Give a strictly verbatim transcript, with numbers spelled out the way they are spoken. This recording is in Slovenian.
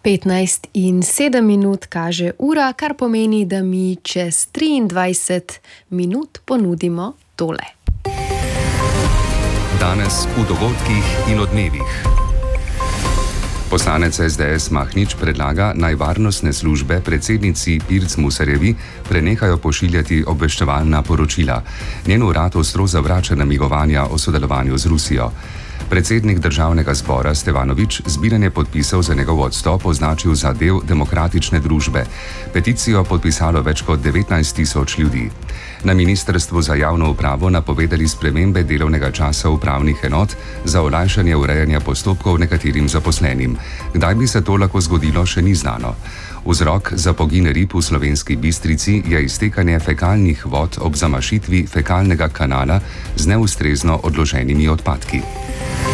petnajst in sedem minut kaže ura, kar pomeni, da mi čez triindvajset minut ponudimo tole. Danes v dogodkih in odmevih. Poslanec es de es Mahnič predlaga, naj varnostne službe predsednici Pirc Musarjevi prenehajo pošiljati obveščevalna poročila. Njen urad ostro zavrača namigovanja o sodelovanju z Rusijo. Predsednik državnega zbora Stevanovič zbiranje podpisov za njegov odstop označil za del demokratične družbe. Peticijo podpisalo več kot devetnajst tisoč ljudi. Na Ministrstvu za javno upravo napovedali spremembe delovnega časa upravnih enot za olajšanje urejanja postopkov nekaterim zaposlenim. Kdaj bi se to lahko zgodilo, še ni znano. Vzrok za pogin rib v Slovenski Bistrici je iztekanje fekalnih vod ob zamašitvi fekalnega kanala z neustrezno odloženimi odpadki.